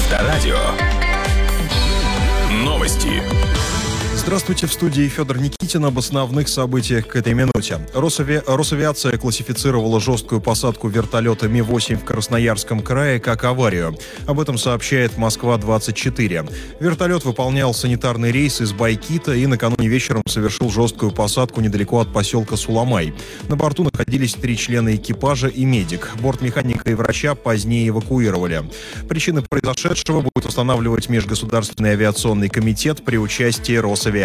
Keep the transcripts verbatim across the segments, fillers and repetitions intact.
Авторадио. Новости. Здравствуйте, в студии Федор Никитин. Об основных событиях к этой минуте. Росави... Росавиация классифицировала жесткую посадку вертолета Ми восемь в Красноярском крае как аварию. Об этом сообщает Москва двадцать четыре. Вертолет выполнял санитарный рейс из Байкита и накануне вечером совершил жесткую посадку недалеко от поселка Суламай. На борту находились три члена экипажа и медик. Бортмеханика и врача позднее эвакуировали. Причины произошедшего будет устанавливать Межгосударственный авиационный комитет при участии Росавиации.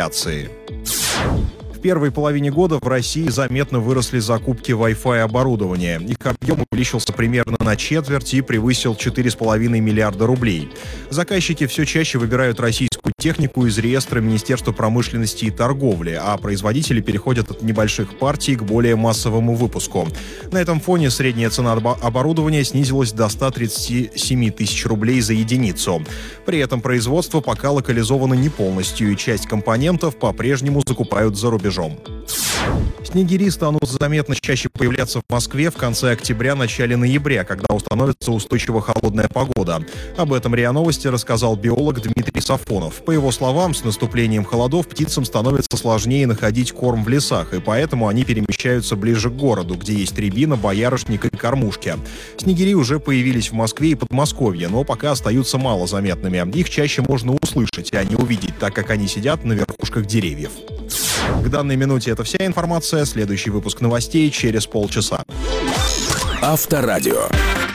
В первой половине года в России заметно выросли закупки Wi-Fi оборудования. Их объем увеличился примерно на четверть и превысил четыре с половиной миллиарда рублей. Заказчики все чаще выбирают российскую технику из реестра Министерства промышленности и торговли, а производители переходят от небольших партий к более массовому выпуску. На этом фоне средняя цена оборудования снизилась до ста тридцати семи тысяч рублей за единицу. При этом производство пока локализовано не полностью, и часть компонентов по-прежнему закупают за рубежом. Снегири станут заметно чаще появляться в Москве в конце октября, начале ноября, когда установится устойчиво холодная погода. Об этом РИА Новости рассказал биолог Дмитрий Сафонов. По его словам, с наступлением холодов птицам становится сложнее находить корм в лесах, и поэтому они перемещаются ближе к городу, где есть рябина, боярышник и кормушки. Снегири уже появились в Москве и Подмосковье, но пока остаются малозаметными. Их чаще можно услышать, а не увидеть, так как они сидят на верхушках деревьев. К данной минуте это вся информация. Следующий выпуск новостей через полчаса. Авторадио.